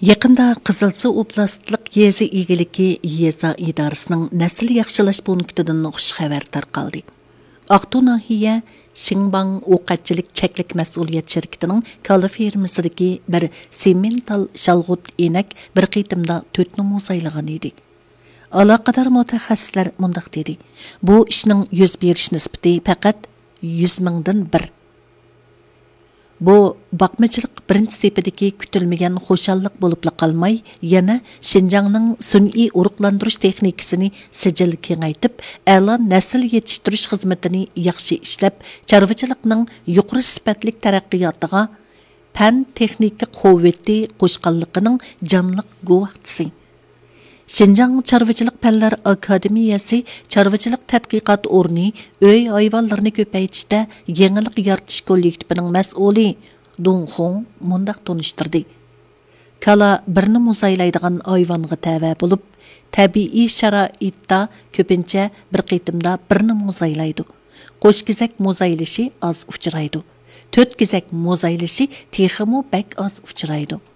Yaqında Qızılsu Oblastlik Yezi İgiliki Yeza İdarəsinin nəsil yaxşılaş punktidan xush xəbər tarqaldı. Aqtu nahiyə Şinbang Oqatçilik Çəklik Məsuliyyət şirkətinin Kala fermasındakı bir semental şalğut enak bir qitimda 4 numuzaylagan idi. Alaqadar mutaxassislar mundaq dedi. Bu işning yüz berish nisbati faqat 100 mingdan 1. Bu bakmacılık birinci sepedeki kütülmegen xoşallık bolup qalmay, yana Şinjanның sun'iy urug'lantirish texnikasini sijil kengaytib, a'lo nasl yetiştirish xizmatini yaxshi ishlab, chorvachilikning yuqori sifatlik taraqqiyotiga fan texnika quvvati qo'shqanligining jonliq guvohtisi. Şinjan Çarvıçılık Fanlar Akademiyası Çarvıçılık Tədqiqat Orni öy hayvanlarını köpəyitişdə yenilik yaratish kollektivining mas'uli Dong Hong mundaq tonuşturdu. Kala birini muzaylaydigan hayvanga təvə bo'lib, tabiiy sharoitda ko'pincha bir qitimda birini muzaylaydi. Qo'shkizak muzaylishi az uchraydi. 4 kizak muzaylishi texmo bak az uchraydi.